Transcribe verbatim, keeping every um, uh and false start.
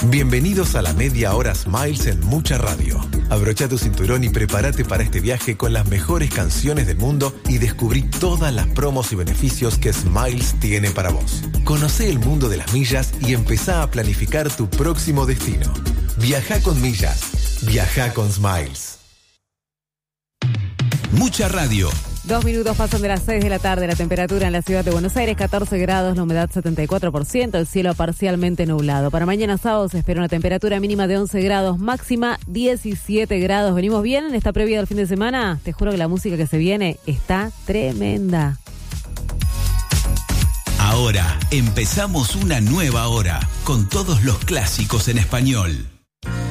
Bienvenidos a la media hora Smiles en Mucha Radio. Abrocha tu cinturón y prepárate para este viaje con las mejores canciones del mundo y descubrí todas las promos y beneficios que Smiles tiene para vos. Conocé el mundo de las millas y empezá a planificar tu próximo destino. Viajá con millas. Viajá con Smiles. Mucha Radio. Dos minutos pasan de las seis de la tarde. La temperatura en la ciudad de Buenos Aires, catorce grados, la humedad setenta y cuatro por ciento, el cielo parcialmente nublado. Para mañana sábado se espera una temperatura mínima de once grados, máxima diecisiete grados. ¿Venimos bien en esta previa del fin de semana? Te juro que la música que se viene está tremenda. Ahora empezamos una nueva hora con todos los clásicos en español.